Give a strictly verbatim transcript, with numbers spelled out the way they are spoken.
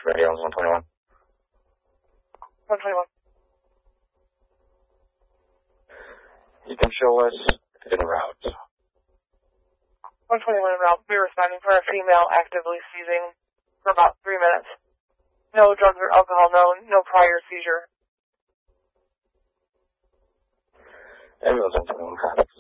for ambulance one twenty-one. one twenty-one. You can show us en route. one twenty-one en route. We're responding for a female actively seizing for about three minutes. No drugs or alcohol known, no prior seizure. Ambulance one twenty-one, contacts.